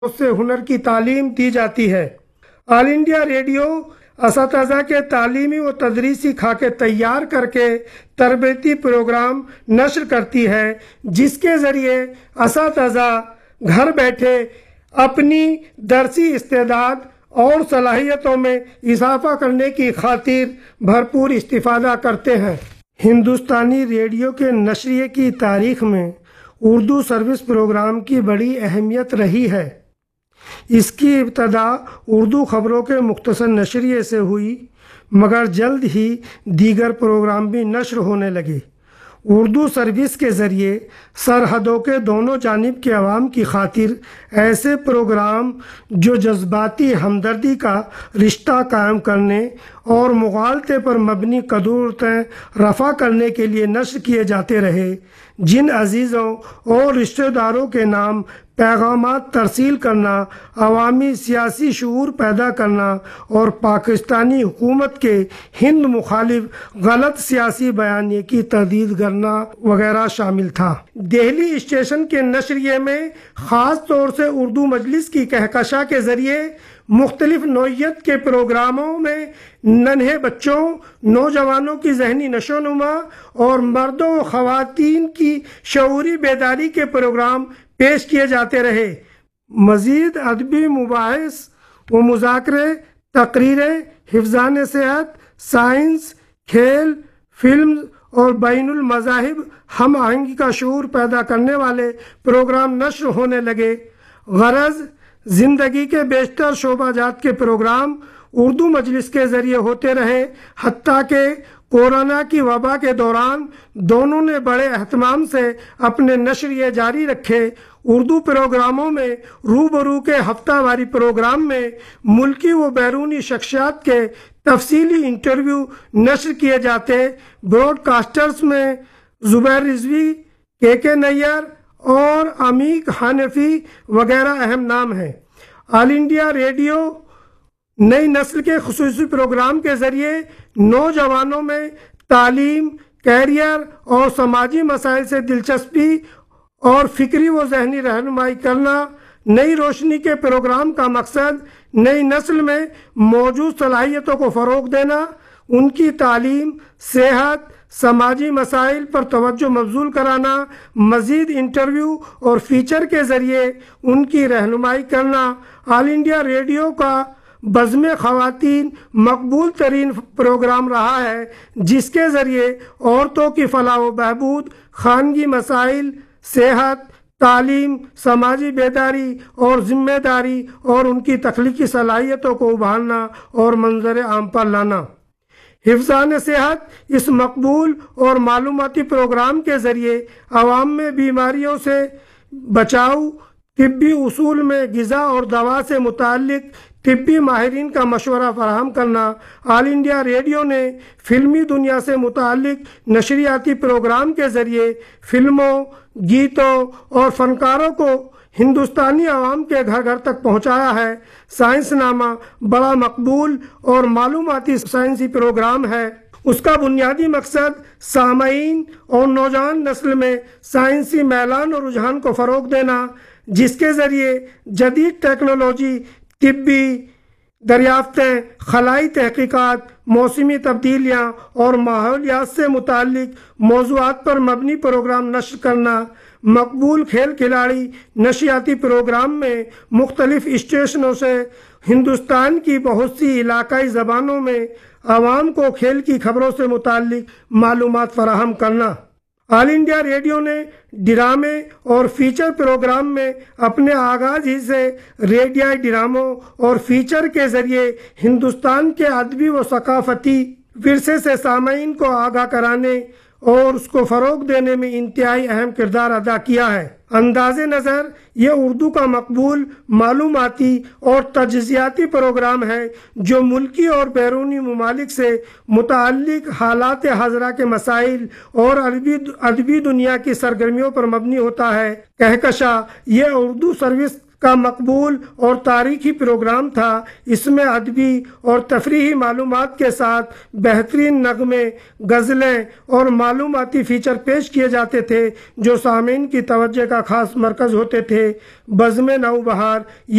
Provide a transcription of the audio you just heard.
سے ہنر کی تعلیم دی جاتی ہے۔ آل انڈیا ریڈیو اساتذہ کے تعلیمی و تدریسی خاکے تیار کر کے تربیتی پروگرام نشر کرتی ہے، جس کے ذریعے اساتذہ گھر بیٹھے اپنی درسی استعداد اور صلاحیتوں میں اضافہ کرنے کی خاطر بھرپور استفادہ کرتے ہیں۔ ہندوستانی ریڈیو کے نشریے کی تاریخ میں اردو سروس پروگرام کی بڑی اہمیت رہی ہے۔ اس کی ابتدا اردو خبروں کے مختصر نشریے سے ہوئی، مگر جلد ہی دیگر پروگرام بھی نشر ہونے لگے۔ اردو سروس کے ذریعے سرحدوں کے دونوں جانب کے عوام کی خاطر ایسے پروگرام جو جذباتی ہمدردی کا رشتہ قائم کرنے اور مغالطے پر مبنی قدورتیں رفع کرنے کے لیے نشر کیے جاتے رہے، جن عزیزوں اور رشتہ داروں کے نام پیغامات ترسیل کرنا، عوامی سیاسی شعور پیدا کرنا اور پاکستانی حکومت کے ہند مخالف غلط سیاسی بیانیے کی تردید کرنا وغیرہ شامل تھا۔ دہلی اسٹیشن کے نشریے میں خاص طور سے اردو مجلس کی کہکشاں کے ذریعے مختلف نوعیت کے پروگراموں میں ننھے بچوں، نوجوانوں کی ذہنی نشوونما اور مردوں و خواتین کی شعوری بیداری کے پروگرام پیش کیے جاتے رہے۔ مزید ادبی مباحث و مذاکرے، تقریریں، حفظان صحت، سائنس، کھیل، فلم اور بین المذاہب ہم آہنگی کا شعور پیدا کرنے والے پروگرام نشر ہونے لگے۔ غرض زندگی کے بیشتر شعبہ جات کے پروگرام اردو مجلس کے ذریعے ہوتے رہے، حتیٰ کہ کورونا کی وبا کے دوران دونوں نے بڑے اہتمام سے اپنے نشریے جاری رکھے۔ اردو پروگراموں میں روبرو کے ہفتہ واری پروگرام میں ملکی و بیرونی شخصیات کے تفصیلی انٹرویو نشر کیے جاتے۔ براڈ کاسٹرز میں زبیر رضوی، کے نیار اور عمیق حنفی وغیرہ اہم نام ہیں۔ آل انڈیا ریڈیو نئی نسل کے خصوصی پروگرام کے ذریعے نوجوانوں میں تعلیم، کیریئر اور سماجی مسائل سے دلچسپی اور فکری و ذہنی رہنمائی کرنا۔ نئی روشنی کے پروگرام کا مقصد نئی نسل میں موجود صلاحیتوں کو فروغ دینا، ان کی تعلیم، صحت، سماجی مسائل پر توجہ مبذول کرانا، مزید انٹرویو اور فیچر کے ذریعے ان کی رہنمائی کرنا۔ آل انڈیا ریڈیو کا بزم خواتین مقبول ترین پروگرام رہا ہے، جس کے ذریعے عورتوں کی فلاح و بہبود، خانگی مسائل، صحت، تعلیم، سماجی بیداری اور ذمہ داری اور ان کی تخلیقی صلاحیتوں کو ابھارنا اور منظر عام پر لانا۔ حفظان صحت اس مقبول اور معلوماتی پروگرام کے ذریعے عوام میں بیماریوں سے بچاؤ، طبی اصول میں غذا اور دوا سے متعلق طبی ماہرین کا مشورہ فراہم کرنا۔ آل انڈیا ریڈیو نے فلمی دنیا سے متعلق نشریاتی پروگرام کے ذریعے فلموں، گیتوں اور فنکاروں کو ہندوستانی عوام کے گھر گھر تک پہنچایا ہے۔ سائنس نامہ بڑا مقبول اور معلوماتی سائنسی پروگرام ہے۔ اس کا بنیادی مقصد سامعین اور نوجوان نسل میں سائنسی میلان اور رجحان کو فروغ دینا، جس کے ذریعے جدید ٹیکنالوجی، طبی دریافتیں، خلائی تحقیقات، موسمی تبدیلیاں اور ماحولیات سے متعلق موضوعات پر مبنی پروگرام نشر کرنا۔ مقبول کھیل کھلاڑی نشریاتی پروگرام میں مختلف اسٹیشنوں سے ہندوستان کی بہت سی علاقائی زبانوں میں عوام کو کھیل کی خبروں سے متعلق معلومات فراہم کرنا۔ آل انڈیا ریڈیو نے ڈرامے اور فیچر پروگرام میں اپنے آغاز ہی سے ریڈیائی ڈراموں اور فیچر کے ذریعے ہندوستان کے ادبی و ثقافتی ورثے سے سامعین کو آگاہ کرانے اور اس کو فروغ دینے میں انتہائی اہم کردار ادا کیا ہے۔ انداز نظر یہ اردو کا مقبول معلوماتی اور تجزیاتی پروگرام ہے جو ملکی اور بیرونی ممالک سے متعلق حالات حاضرہ کے مسائل اور ادبی دنیا کی سرگرمیوں پر مبنی ہوتا ہے۔ کہکشاں یہ اردو سروس کا مقبول اور تاریخی پروگرام تھا۔ اس میں ادبی اور تفریحی معلومات کے ساتھ بہترین نغمے، غزلیں اور معلوماتی فیچر پیش کیے جاتے تھے جو سامعین کی توجہ کا خاص مرکز ہوتے تھے۔ بزم نوبہار